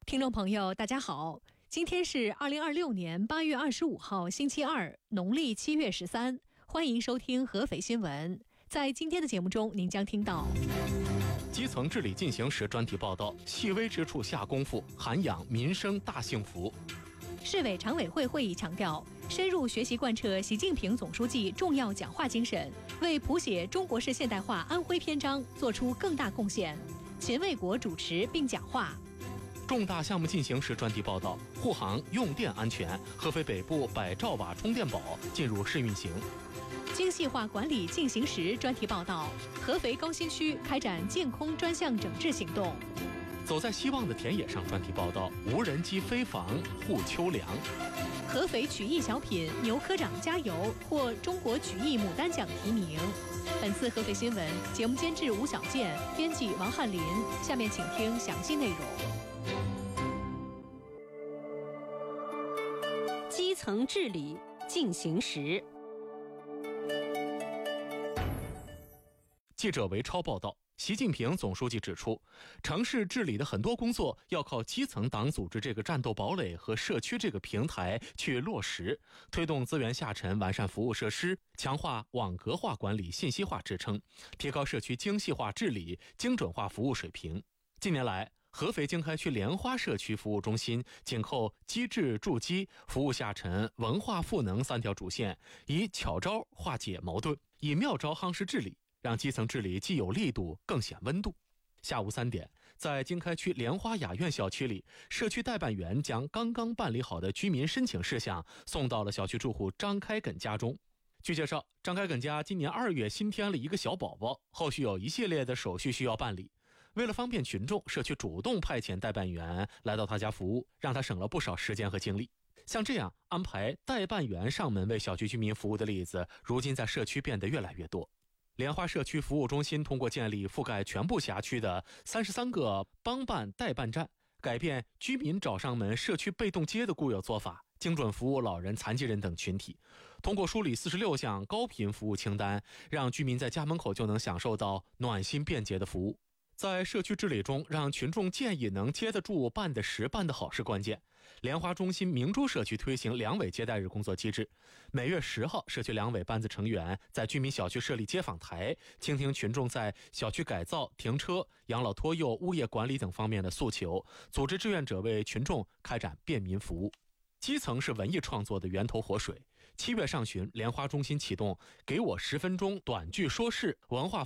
听众朋友大家好，今天是2026年8月25号星期二，农历7月13，欢迎收听合肥新闻。在今天的节目中，您将听到基层治理进行时专题报道，细微之处下功夫，涵养民生大幸福。 市委常委会会议强调，深入学习贯彻习近平总书记重要讲话精神，为谱写中国式现代化安徽篇章作出更大贡献。秦卫国主持并讲话。 重大项目进行时专题报道，护航用电安全，合肥北部100兆瓦充电宝进入试运行。 精细化管理进行时专题报道，合肥高新区开展建空专项整治行动。 走在希望的田野上专题报道，无人机飞防护秋粮。 合肥曲艺小品《牛科长加油》获中国曲艺牡丹奖提名。本次合肥新闻节目监制吴小健，编辑王翰林。下面请听详细内容。 基层治理进行时。 记者韦超报道，习近平总书记指出，城市治理的很多工作要靠基层党组织这个战斗堡垒和社区这个平台去落实，推动资源下沉，完善服务设施，强化网格化管理、信息化支撑，提高社区精细化治理、精准化服务水平。近年来，合肥经开区莲花社区服务中心紧扣机制筑基、服务下沉、文化赋能3条主线，以巧招化解矛盾，以妙招夯实治理，让基层治理既有力度更显温度。下午3点，在经开区莲花雅苑小区里，社区代办员将刚刚办理好的居民申请事项送到了小区住户张开耿家中。据介绍，张开耿家今年2月新添了一个小宝宝，后续有一系列的手续需要办理。为了方便群众，社区主动派遣代办员来到他家服务，让他省了不少时间和精力。像这样安排代办员上门为小区居民服务的例子，如今在社区变得越来越多。莲花社区服务中心通过建立覆盖全部辖区的33个帮办代办站，改变居民找上门社区被动接的固有做法，精准服务老人、残疾人等群体。通过梳理46项高频服务清单，让居民在家门口就能享受到暖心便捷的服务。在社区治理中，让群众建议能接得住、办得实、办得好是关键。莲花中心明珠社区推行两委接待日工作机制，每月10号，社区两委班子成员在居民小区设立接访台，倾听群众在小区改造、停车、养老托幼、物业管理等方面的诉求，组织志愿者为群众开展便民服务。基层是文艺创作的源头活水。7月上旬，莲花中心启动“给我10分钟短剧说事”文化